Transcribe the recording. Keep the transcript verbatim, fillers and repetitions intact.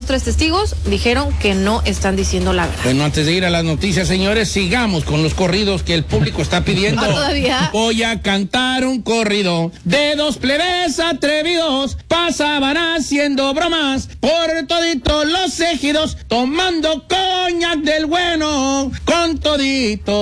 tres testigos dijeron que no están diciendo la verdad. Bueno, antes de ir a las noticias, señores, sigamos con los corridos que el público está pidiendo. ¿Ah, todavía? Voy a cantar un corrido de dos plebes atrevidos, pasaban haciendo bromas por toditos los ejidos, tomando coñac del bueno, con toditos